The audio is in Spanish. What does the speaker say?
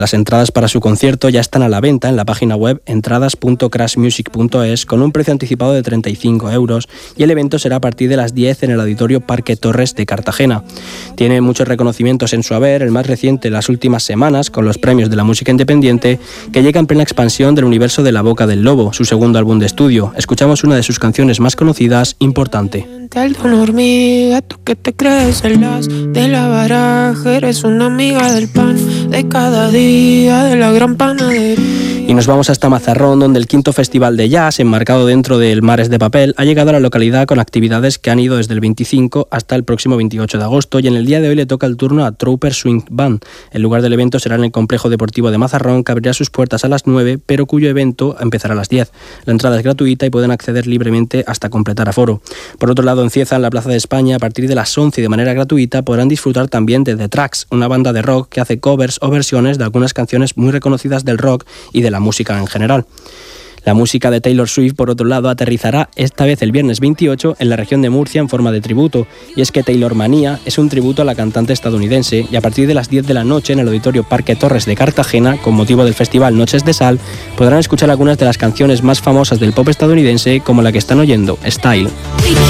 Las entradas para su concierto ya están a la venta en la página web entradas.crashmusic.es con un precio anticipado de 35 € y el evento será a partir de las 10 en el Auditorio Parque Torres de Cartagena. Tiene muchos reconocimientos en su haber, el más reciente en las últimas semanas con los premios de la música independiente, que llega en plena expansión del universo de La Boca del Lobo, su segundo álbum de estudio. Escuchamos una de sus canciones más conocidas, Importante. Hormiga, tú que te crees el as de la baraja, eres una amiga del pan de cada día de la gran panadería. Y nos vamos hasta Mazarrón, donde el quinto festival de jazz, enmarcado dentro del Mares de Papel, ha llegado a la localidad con actividades que han ido desde el 25 hasta el próximo 28 de agosto, y en el día de hoy le toca el turno a Trooper Swing Band. El lugar del evento será en el complejo deportivo de Mazarrón, que abrirá sus puertas a las 9, pero cuyo evento empezará a las 10. La entrada es gratuita y pueden acceder libremente hasta completar aforo. Por otro lado, en Cieza, en la Plaza de España, a partir de las 11 y de manera gratuita podrán disfrutar también de The Tracks, una banda de rock que hace covers o versiones de algunas canciones muy reconocidas del rock y de la música en general. La música de Taylor Swift, por otro lado, aterrizará esta vez el viernes 28 en la región de Murcia en forma de tributo, y es que Taylor Manía es un tributo a la cantante estadounidense, y a partir de las 10 de la noche en el Auditorio Parque Torres de Cartagena, con motivo del festival Noches de Sal, podrán escuchar algunas de las canciones más famosas del pop estadounidense, como la que están oyendo, Style.